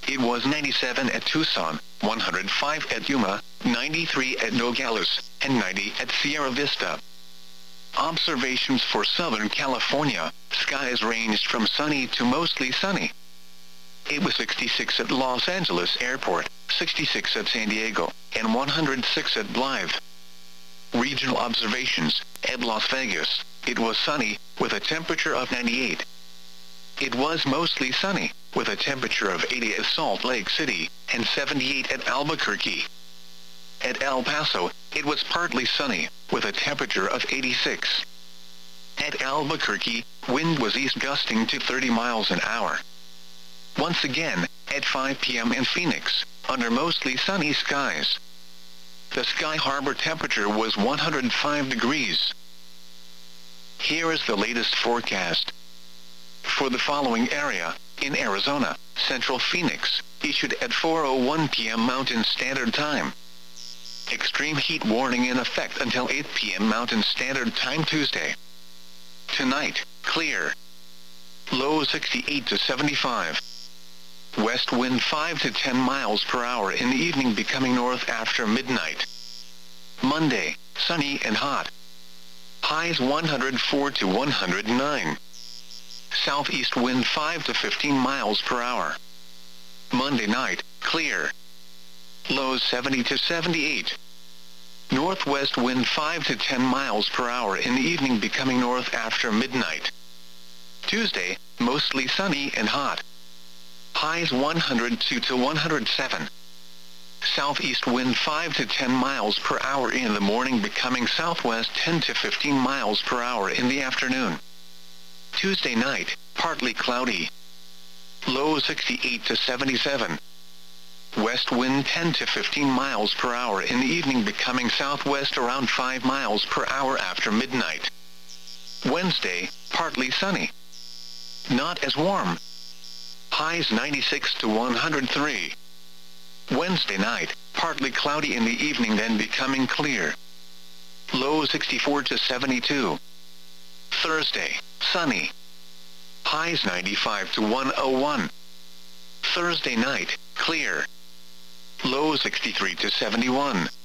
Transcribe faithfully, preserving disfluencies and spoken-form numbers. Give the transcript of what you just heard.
It was ninety-seven at Tucson, one hundred five at Yuma, ninety-three at Nogales, and ninety at Sierra Vista. Observations for Southern California, skies ranged from sunny to mostly sunny. It was sixty-six at Los Angeles Airport, sixty-six at San Diego, and one hundred six at Blythe. Regional observations, at Las Vegas, it was sunny, with a temperature of ninety-eight. It was mostly sunny, with a temperature of eighty at Salt Lake City, and seventy-eight at Albuquerque. At El Paso, it was partly sunny, with a temperature of eighty-six. At Albuquerque, wind was east gusting to thirty miles an hour. Once again, at five p m in Phoenix, under mostly sunny skies, the Sky Harbor temperature was one hundred five degrees. Here is the latest forecast. For the following area, in Arizona, Central Phoenix, issued at four oh one p m Mountain Standard Time. Extreme heat warning in effect until eight p m Mountain Standard Time Tuesday. Tonight, clear. Low sixty-eight to seventy-five. West wind five to ten miles per hour in the evening, becoming north after midnight. Monday, sunny and hot. Highs one hundred four to one hundred nine. Southeast wind five to fifteen miles per hour. Monday night, clear. Lows seventy to seventy-eight. Northwest wind five to ten miles per hour in the evening, becoming north after midnight. Tuesday, mostly sunny and hot. Highs one hundred two to one hundred seven. Southeast wind five to ten miles per hour in the morning, becoming southwest ten to fifteen miles per hour in the afternoon. Tuesday night, partly cloudy. Low sixty-eight to seventy-seven. West wind ten to fifteen miles per hour in the evening, becoming southwest around five miles per hour after midnight. Wednesday, partly sunny. Not as warm. Highs ninety-six to one hundred three. Wednesday night, partly cloudy in the evening, then becoming clear. Low sixty-four to seventy-two. Thursday, sunny. Highs ninety-five to one oh one. Thursday night, clear. Low sixty-three to seventy-one.